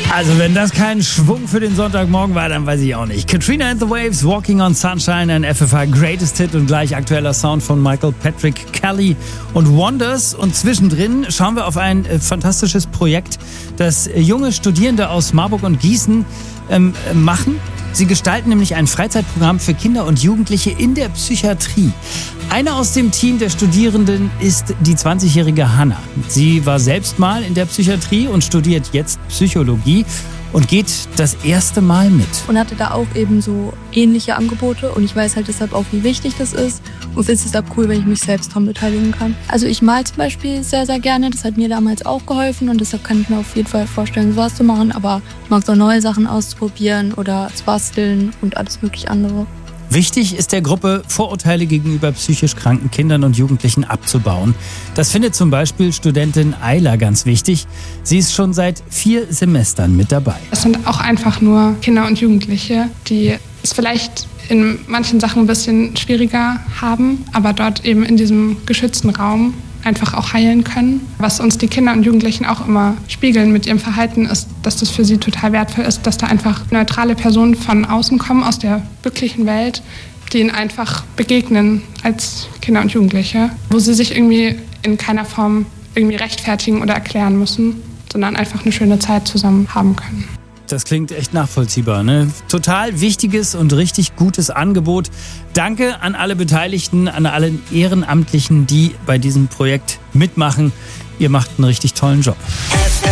Also wenn das kein Schwung für den Sonntagmorgen war, dann weiß ich auch nicht. Katrina and the Waves, Walking on Sunshine, ein FFH Greatest Hit und gleich aktueller Sound von Michael Patrick Kelly und Wonders. Und zwischendrin schauen wir auf ein fantastisches Projekt, das junge Studierende aus Marburg und Gießen machen. Sie gestalten nämlich ein Freizeitprogramm für Kinder und Jugendliche in der Psychiatrie. Eine aus dem Team der Studierenden ist die 20-jährige Hanna. Sie war selbst mal in der Psychiatrie und studiert jetzt Psychologie und geht das erste Mal mit. Und hatte da auch eben so ähnliche Angebote und ich weiß halt deshalb auch, wie wichtig das ist und finde es deshalb cool, wenn ich mich selbst daran beteiligen kann. Also ich mal zum Beispiel sehr, sehr gerne, das hat mir damals auch geholfen und deshalb kann ich mir auf jeden Fall vorstellen, sowas zu machen, aber ich mag so neue Sachen auszuprobieren oder zu basteln und alles mögliche andere. Wichtig ist der Gruppe, Vorurteile gegenüber psychisch kranken Kindern und Jugendlichen abzubauen. Das findet zum Beispiel Studentin Ayla ganz wichtig. Sie ist schon seit 4 Semestern mit dabei. Es sind auch einfach nur Kinder und Jugendliche, die es vielleicht in manchen Sachen ein bisschen schwieriger haben, aber dort eben in diesem geschützten Raum einfach auch heilen können. Was uns die Kinder und Jugendlichen auch immer spiegeln mit ihrem Verhalten ist, dass das für sie total wertvoll ist, dass da einfach neutrale Personen von außen kommen, aus der wirklichen Welt, die ihnen einfach begegnen als Kinder und Jugendliche, wo sie sich irgendwie in keiner Form irgendwie rechtfertigen oder erklären müssen, sondern einfach eine schöne Zeit zusammen haben können. Das klingt echt nachvollziehbar, ne? Total wichtiges und richtig gutes Angebot. Danke an alle Beteiligten, an alle Ehrenamtlichen, die bei diesem Projekt mitmachen. Ihr macht einen richtig tollen Job.